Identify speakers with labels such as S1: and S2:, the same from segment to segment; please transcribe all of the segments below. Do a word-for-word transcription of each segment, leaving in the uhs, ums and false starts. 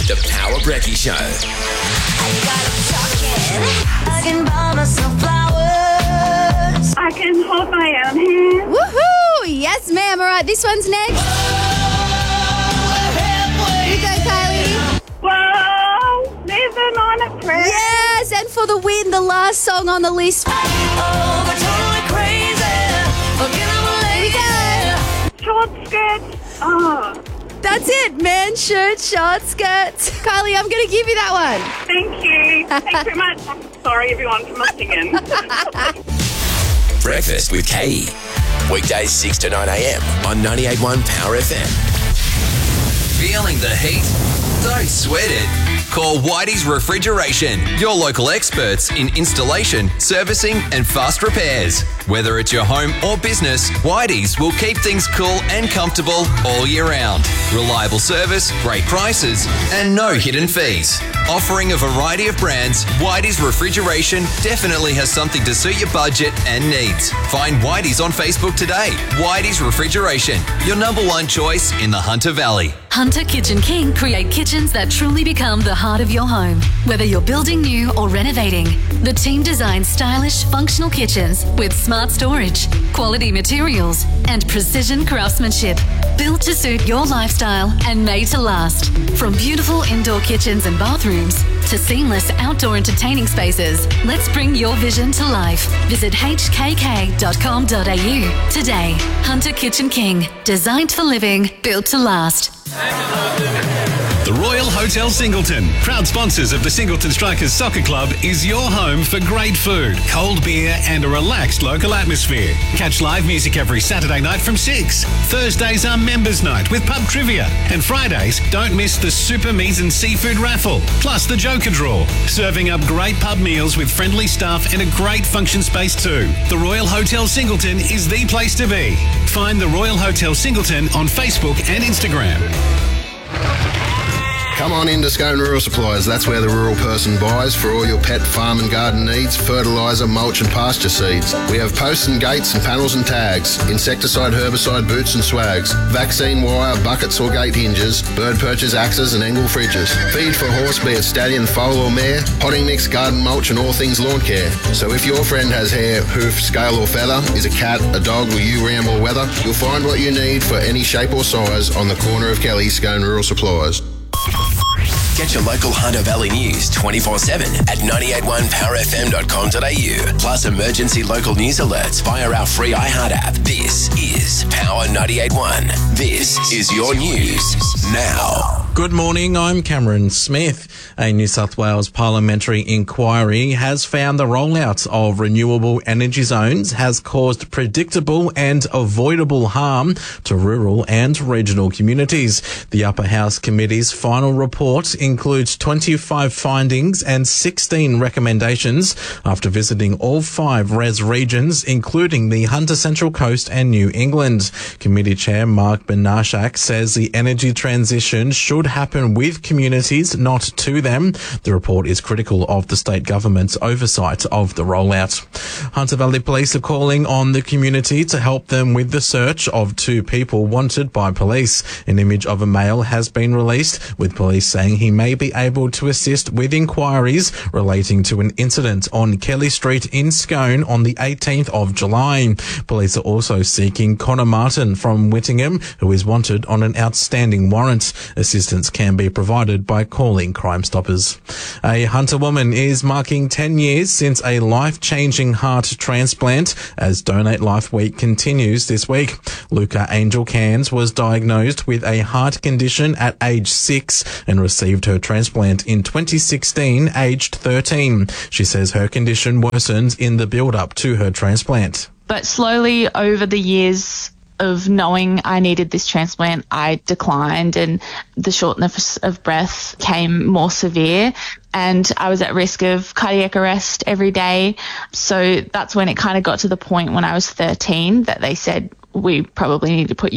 S1: The Power Brekkie Show.
S2: I can buy myself flowers.
S3: I can hold my own hand.
S4: Woohoo! Yes, ma'am. All right, this one's next. Here you go, Kylie.
S3: Whoa, living on a prayer.
S4: Yes, and for the win, the last song on the list.
S2: Oh, we're totally crazy.
S4: Here we go.
S3: Short skirts. Oh,
S4: That's it, man, shirt, short skirts. Kylie, I'm going to give you that one.
S3: thank you. Thanks very much. Sorry, everyone, for my singing.
S1: Breakfast with Katie. Weekdays six to nine a.m. on ninety-eight point one Power F M.
S5: Feeling the heat? Don't sweat it. Call Whitey's Refrigeration, your local experts in installation, servicing and fast repairs. Whether it's your home or business, Whitey's will keep things cool and comfortable all year round. Reliable service, great prices and no hidden fees. Offering a variety of brands, Whitey's Refrigeration definitely has something to suit your budget and needs. Find Whitey's on Facebook today. Whitey's Refrigeration, your number one choice in the Hunter Valley.
S6: Hunter Kitchen King create kitchens that truly become the heart of your home. Whether you're building new or renovating, the team designs stylish, functional kitchens with smart storage, quality materials, and precision craftsmanship. Built to suit your lifestyle and made to last. From beautiful indoor kitchens and bathrooms to seamless outdoor entertaining spaces, let's bring your vision to life. Visit h k k dot com dot a u today. Hunter Kitchen King, designed for living, built to last.
S7: The Royal Hotel Singleton, proud sponsors of the Singleton Strikers Soccer Club, is your home for great food, cold beer and a relaxed local atmosphere. Catch live music every Saturday night from six. Thursdays are members night with pub trivia. And Fridays, don't miss the super meat and seafood raffle, plus the Joker draw. Serving up great pub meals with friendly staff and a great function space too. The Royal Hotel Singleton is the place to be. Find the Royal Hotel Singleton on Facebook and Instagram.
S8: Come on into Scone Rural Supplies. That's where the rural person buys for all your pet, farm and garden needs, fertiliser, mulch and pasture seeds. We have posts and gates and panels and tags, insecticide, herbicide, boots and swags, vaccine wire, buckets or gate hinges, bird perches, axes and angle fridges. Feed for horse, be it stallion, foal or mare, potting mix, garden mulch and all things lawn care. So if your friend has hair, hoof, scale or feather, is a cat, a dog or you ram or weather, you'll find what you need for any shape or size on the corner of Kelly's Scone Rural Supplies.
S1: Get your local Hunter Valley news twenty-four seven at ninety-eight point one power f m dot com dot a u. Plus emergency local news alerts via our free iHeart app. This is Power ninety-eight point one. This is your news now.
S9: Good morning, I'm Cameron Smith. A New South Wales parliamentary inquiry has found the rollout of renewable energy zones has caused predictable and avoidable harm to rural and regional communities. The Upper House Committee's final report includes twenty-five findings and sixteen recommendations after visiting all five res regions, including the Hunter Central Coast and New England. Committee Chair Mark Benashak says the energy transition should happen with communities, not to them. The report is critical of the state government's oversight of the rollout. Hunter Valley Police are calling on the community to help them with the search of two people wanted by police. An image of a male has been released, with police saying he may be able to assist with inquiries relating to an incident on Kelly Street in Scone on the eighteenth of July. Police are also seeking Connor Martin from Whittingham, who is wanted on an outstanding warrant. Assistance can be provided by calling Crime Stoppers. A Hunter woman is marking ten years since a life-changing heart transplant as Donate Life Week continues this week. Luca Angel Cairns was diagnosed with a heart condition at age six and received her transplant in twenty sixteen, aged thirteen. She says her condition worsened in the build-up to her transplant.
S10: But slowly over the years of knowing I needed this transplant, I declined and the shortness of breath came more severe and I was at risk of cardiac arrest every day. So that's when it kind of got to the point when I was thirteen that they said, we probably need to put you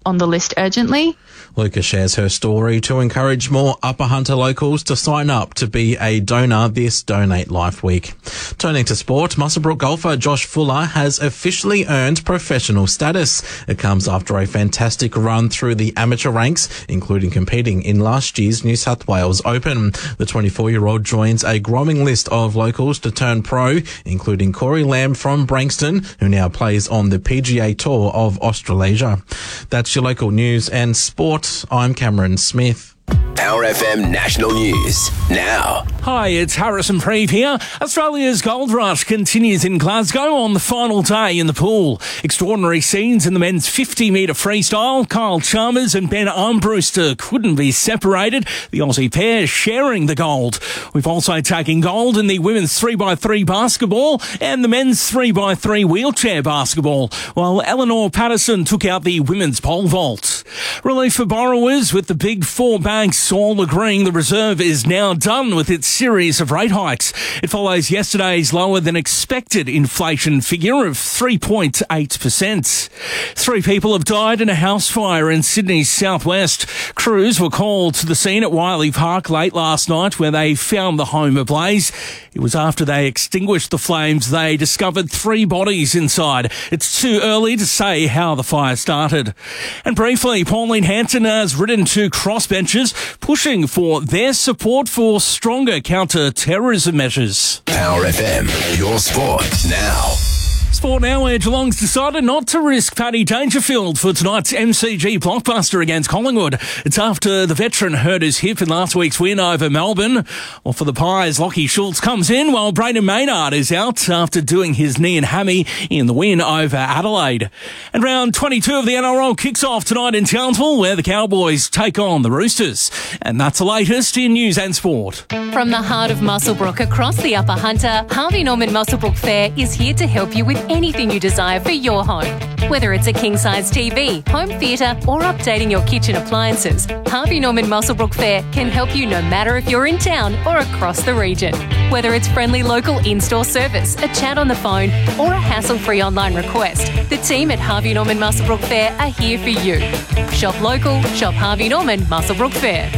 S10: on the list urgently.
S9: Luca shares her story to encourage more Upper Hunter locals to sign up to be a donor this Donate Life Week. Turning to sport, Muswellbrook golfer Josh Fuller has officially earned professional status. It comes after a fantastic run through the amateur ranks, including competing in last year's New South Wales Open. The twenty-four-year-old joins a growing list of locals to turn pro, including Corey Lamb from Branxton, who now plays on the P G A Tour of Australasia. That's your local news and sport. I'm Cameron Smith.
S1: Power F M National News now.
S11: Hi, it's Harrison Preeve here. Australia's Gold Rush continues in Glasgow on the final day in the pool. Extraordinary scenes in the men's fifty metre freestyle. Kyle Chalmers and Ben Armbruster couldn't be separated. The Aussie pair sharing the gold. We've also taken gold in the women's three by three basketball and the men's three by three wheelchair basketball, while Eleanor Patterson took out the women's pole vault. Relief for borrowers, with the big four banks all agreeing the Reserve is now done with its series of rate hikes. It follows yesterday's lower than expected inflation figure of three point eight percent. Three people have died in a house fire in Sydney's southwest. Crews were called to the scene at Wiley Park late last night, where they found the home ablaze. It was after they extinguished the flames they discovered three bodies inside. It's too early to say how the fire started. And briefly, Pauline Hanson has written to crossbenchers pushing for their support for stronger counter-terrorism measures.
S1: Power F M, your sport now.
S11: Sport now, where Geelong's decided not to risk Paddy Dangerfield for tonight's M C G blockbuster against Collingwood. It's after the veteran hurt his hip in last week's win over Melbourne. Well, for the Pies, Lockie Schultz comes in while Brayden Maynard is out after doing his knee and hammy in the win over Adelaide. And round twenty-two of the N R L kicks off tonight in Townsville, where the Cowboys take on the Roosters. And that's the latest in news and sport.
S6: From the heart of Muswellbrook across the Upper Hunter, Harvey Norman Muswellbrook Fair is here to help you with anything you desire for your home. Whether it's a king-size T V, home theatre or updating your kitchen appliances, Harvey Norman Muswellbrook Fair can help you no matter if you're in town or across the region. Whether it's friendly local in-store service, a chat on the phone or a hassle-free online request, the team at Harvey Norman Muswellbrook Fair are here for you. Shop local, shop Harvey Norman Muswellbrook Fair.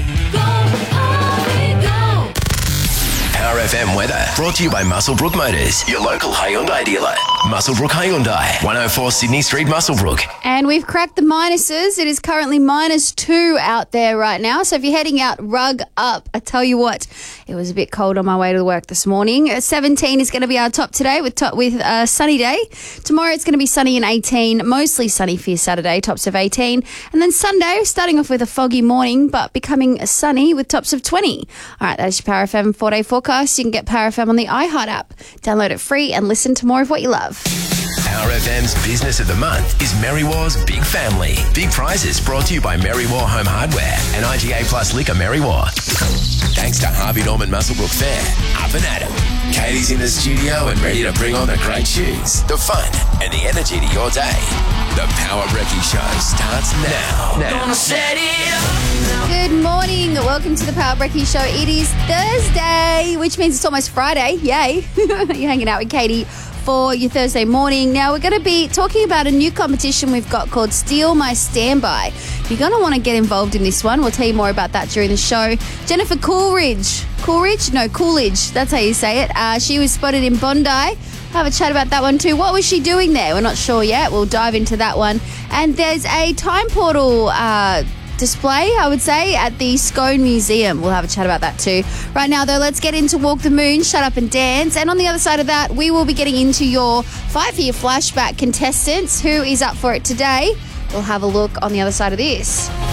S1: Power F M weather brought to you by Muswellbrook Motors, your local Hyundai dealer. Muswellbrook Hyundai, one oh four Sydney Street, Muswellbrook.
S4: And we've cracked the minuses. It is currently minus two out there right now. So if you're heading out, rug up. I tell you what, it was a bit cold on my way to work this morning. Uh, seventeen is going to be our top today with top, with a sunny day. Tomorrow it's going to be sunny and eighteen, mostly sunny for your Saturday, tops of eighteen. And then Sunday, starting off with a foggy morning, but becoming sunny with tops of twenty. All right, that's your Power F M four-day forecast. You can get Power F M on the iHeart app. Download it free and listen to more of what you love.
S1: Power F M's Business of the Month is Merrywar's Big Family. Big prizes brought to you by Merrywar Home Hardware and I G A Plus Liquor Merrywar. Thanks to Harvey Norman Muswellbrook Fair, up and at 'em. Katie's in the studio and ready to bring on the great tunes, the fun, and the energy to your day. The Power Brekkie Show starts now. now.
S2: Gonna set it up.
S4: Good morning. Welcome to the Power Brekkie Show. It is Thursday, which means it's almost Friday. Yay. You're hanging out with Katie for your Thursday morning. Now, we're going to be talking about a new competition we've got called Steal My Standby. You're going to want to get involved in this one. We'll tell you more about that during the show. Jennifer Coolidge. Coolidge? No, Coolidge. That's how you say it. Uh, she was spotted in Bondi. Have a chat about that one too. What was she doing there? We're not sure yet. We'll dive into that one. And there's a time portal uh, display, I would say, at the Scone Museum. We'll have a chat about that too. Right now, though, let's get into Walk the Moon, Shut Up and Dance. And on the other side of that, we will be getting into your five-year flashback contestants. Who is up for it today? We'll have a look on the other side of this.